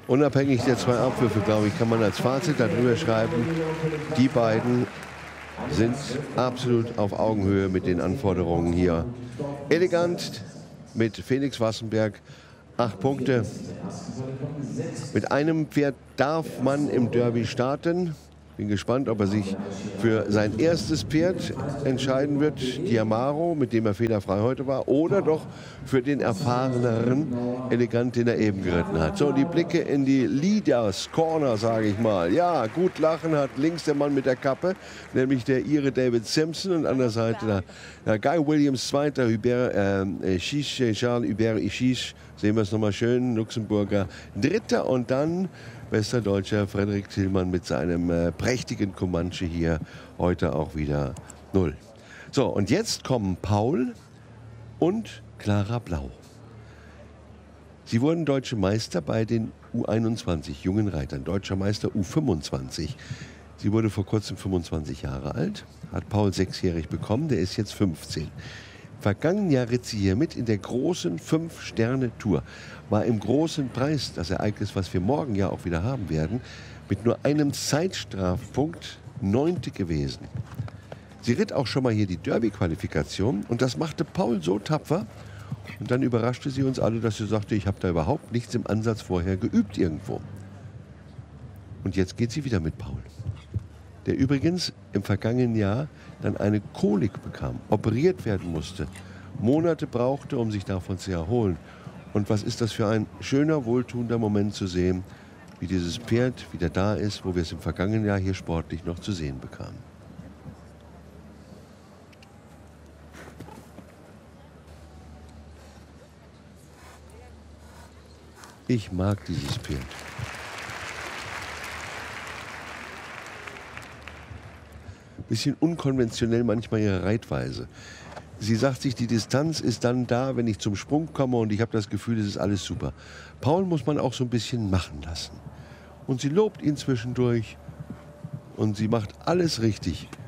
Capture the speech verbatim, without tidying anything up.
Unabhängig der zwei Abwürfe, glaube ich, kann man als Fazit darüber schreiben, die beiden sind absolut auf Augenhöhe mit den Anforderungen hier. Elegant mit Felix Wassenberg, acht Punkte. Mit einem Pferd darf man im Derby starten. Bin gespannt, ob er sich für sein erstes Pferd entscheiden wird, Diamaro, mit dem er fehlerfrei heute war, oder doch für den erfahreneren Elegant, den er eben geritten hat. So, die Blicke in die Leaders Corner, sage ich mal. Ja, gut lachen hat links der Mann mit der Kappe, nämlich der Ire David Simpson, und an der Seite der, der Guy Williams Zweiter, Hubert äh, Chiche, Charles Hubert Chiche, sehen wir es nochmal schön, Luxemburger Dritter, und dann bester Deutscher Frederik Tillmann mit seinem äh, prächtigen Comanche hier heute auch wieder null. So, und jetzt kommen Paul und Clara Blau. Sie wurden deutsche Meister bei den U einundzwanzig jungen Reitern, deutscher Meister U fünfundzwanzig. Sie wurde vor kurzem fünfundzwanzig Jahre alt, hat Paul sechsjährig bekommen, der ist jetzt fünfzehn. Vergangenen Jahr ritt sie hier mit in der großen Fünf-Sterne-Tour. War im großen Preis, das Ereignis, was wir morgen ja auch wieder haben werden, mit nur einem Zeitstrafpunkt Neunte gewesen. Sie ritt auch schon mal hier die Derby-Qualifikation, und das machte Paul so tapfer. Und dann überraschte sie uns alle, dass sie sagte, ich habe da überhaupt nichts im Ansatz vorher geübt irgendwo. Und jetzt geht sie wieder mit Paul, der übrigens im vergangenen Jahr dann eine Kolik bekam, operiert werden musste, Monate brauchte, um sich davon zu erholen. Und was ist das für ein schöner, wohltuender Moment zu sehen, wie dieses Pferd wieder da ist, wo wir es im vergangenen Jahr hier sportlich noch zu sehen bekamen. Ich mag dieses Pferd. Bisschen unkonventionell manchmal ihre Reitweise. Sie sagt sich, die Distanz ist dann da, wenn ich zum Sprung komme, und ich habe das Gefühl, es ist alles super. Paul muss man auch so ein bisschen machen lassen. Und sie lobt ihn zwischendurch, und sie macht alles richtig.